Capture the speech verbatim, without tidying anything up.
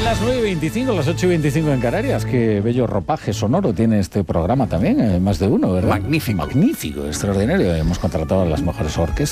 Las nueve y veinticinco, las ocho y veinticinco en Canarias. Qué bello ropaje sonoro tiene este programa también, eh, más de uno, ¿verdad? Magnífico. Magnífico, extraordinario. Hemos contratado a las mejores orquestas.